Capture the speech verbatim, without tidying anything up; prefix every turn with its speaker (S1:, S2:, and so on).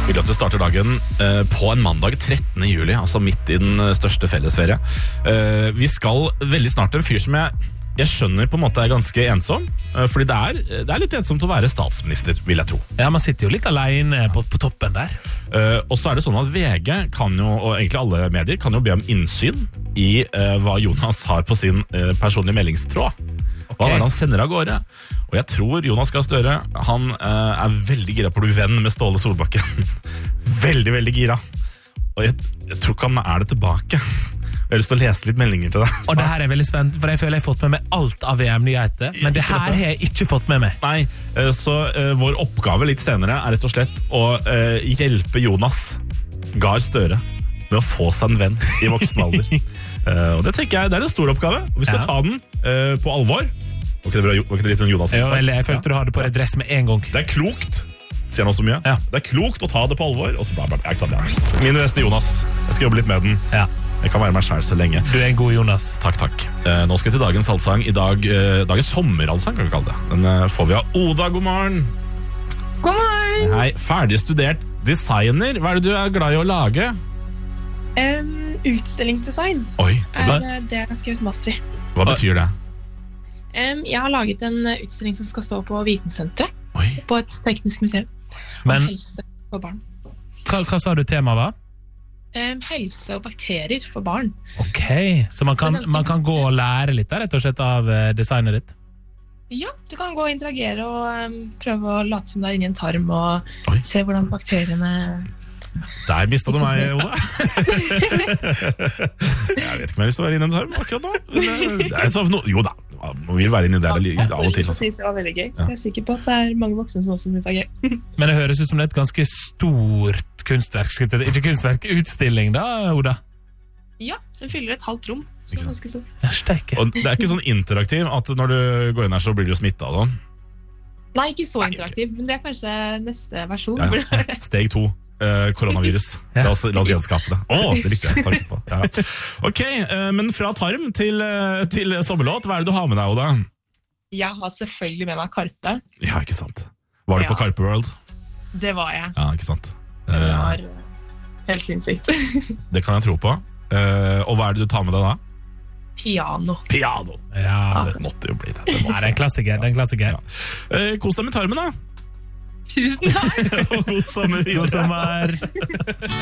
S1: Vil at du starter dagen eh, på en mandag trettende juli, altså midt i den største fellesferie. Eh, vi skal veldig snart til en fyr som jeg, jeg skjønner på en måte er ganske ensom, eh, fordi det er, det er litt ensomt å være statsminister, vil jeg tro.
S2: Ja, man sitter jo litt alene på, på toppen der.
S1: Eh, og så er det sånn at V G kan jo, og egentlig alle medier kan jo be om innsyn i eh, hva Jonas har på sin eh, personlige meldingstråd. Hva er det han sender av gårde? Og jeg tror Jonas Gahr Støre, han eh, er veldig gira på å bli venn med Ståle Solbakken. veldig, veldig gira. Og jeg, jeg tror ikke han er det tilbake. Jeg har lyst til å lese litt meldinger til deg.
S2: Og det her er veldig spent, for jeg føler jeg har fått med meg alt av V M-nyheter, men det her har jeg ikke fått med meg.
S1: Nei, eh, så eh, vår oppgave litt senere er rett og slett å eh, hjelpe Jonas Gahr Støre med å få seg en venn i voksen alder. uh, og det tenker jeg, det er en stor oppgave. Vi skal ja. ta den uh, på alvor. Var ikke det, bra, var ikke det litt sånn Jonas?
S2: Jo, eller jeg følte ja. du hadde på deg dress med en gang.
S1: Det er klokt, sier han også mye.
S2: Ja.
S1: Det er klokt å ta det på alvor. Og så bla, bla, bla. Ikke sant, ja. Min beste Jonas, jeg skal jobbe litt med den.
S2: Ja.
S1: Jeg kan være meg selv så lenge.
S2: Du er en god Jonas.
S1: Takk, takk. Uh, nå skal jeg til dagens allsang. I dag, uh, dagens sommerallsang, kan vi kalle det. Den uh, får vi av Oda. God morgen.
S3: God morgen.
S1: Hei, ferdig studert designer. Hva er det du er glad i å lage?
S3: Um, utstillingsdesign
S1: Oi,
S3: er det jeg har skrevet master i.
S1: Hva betyr det?
S3: Um, jeg har laget en utstilling som skal stå på Vitensenteret.
S1: Oi.
S3: På et teknisk museum.
S2: Men,
S3: om helse for barn.
S2: Hva, hva sa du temaet var?
S3: Um, helse og bakterier for barn.
S2: Ok, så man kan, man kan gå og lære litt der, rett og slett av designet ditt?
S3: Ja, du kan gå og interagere og um, prøve å late som du er inne i en tarm og Oi. se hvordan bakteriene...
S1: Der mistet du meg, Oda. Jeg vet ikke om jeg har lyst til å være inne i en tarm akkurat nå. Det er så, no, jo da, man vil være inne i der ja, av og til.
S3: Altså. Det var veldig gøy, så jeg er sikker på at det er mange voksne som også synes det er gøy.
S2: Men det høres ut som det er et ganske stort kunstverk, ikke kunstverk, utstilling da, Oda?
S3: Ja, den fyller et halvt rom, så det er ganske stor.
S2: Jeg steker.
S1: Og det er ikke sånn interaktiv at når du går inn her så blir du smittet og sånn?
S3: Nei, ikke så interaktiv, men det er kanskje neste versjon.
S1: Ja, ja. Steg to. Uh, koronavirus.
S2: Ja.
S1: La oss, la oss gjenskape det. Åh, oh, det likte jeg. Takk på. Ja. Ok, uh, men fra tarm til, uh, til sommerlåt, hva er det du har med deg, Oda?
S3: Jeg har selvfølgelig med meg Karpe.
S1: Ja, ikke sant. Var du ja. på Karpe World?
S3: Det var jeg.
S1: Ja, ikke sant.
S3: Uh, det var helt sinnssykt.
S1: Det kan jeg tro på. Uh, og hva er det du tar med deg da?
S3: Piano.
S1: Piano!
S2: Ja,
S1: det måtte jo bli det. Det,
S2: det er en klassiker. Det er en klassiker.
S1: Ja. Uh, kos deg med tarmen da.
S3: Tusen takk.
S1: God sommer videre.
S2: God sommer.